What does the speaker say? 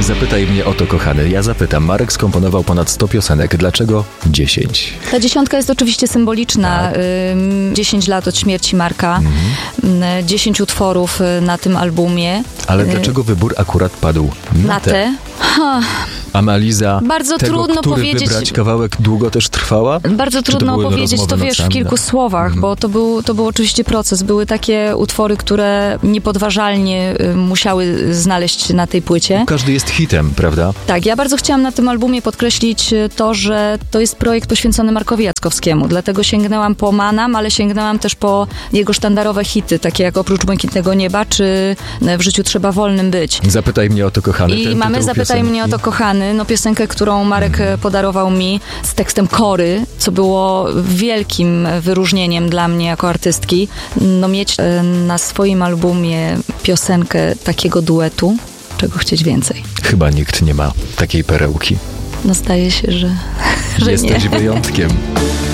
Zapytaj mnie o to, kochany. Ja zapytam. Marek skomponował ponad 100 piosenek. Dlaczego 10? Ta 10 jest oczywiście symboliczna. Tak. 10 lat od śmierci Marka. 10 utworów na tym albumie. Ale dlaczego wybór akurat padł na te? Analiza bardzo tego, trudno który powiedzieć. Wybrać kawałek długo też trwała? Bardzo trudno opowiedzieć to, wiesz, w kilku słowach, bo to był oczywiście proces. Były takie utwory, które niepodważalnie musiały znaleźć się na tej płycie. Każdy jest hitem, prawda? Tak, ja bardzo chciałam na tym albumie podkreślić to, że to jest projekt poświęcony Markowi Jackowskiemu. Dlatego sięgnęłam po Manam, ale sięgnęłam też po jego sztandarowe hity, takie jak Oprócz Błękitnego Nieba, czy W życiu trzeba wolnym być. Zapytaj mnie o to, kochany. I mamy Zapytaj mnie o to, kochany. Piosenkę, którą Marek podarował mi z tekstem Kory, co było wielkim wyróżnieniem dla mnie jako artystki. Mieć na swoim albumie piosenkę takiego duetu, czego chcieć więcej. Chyba nikt nie ma takiej perełki. Zdaje się, że Jesteś nie. wyjątkiem.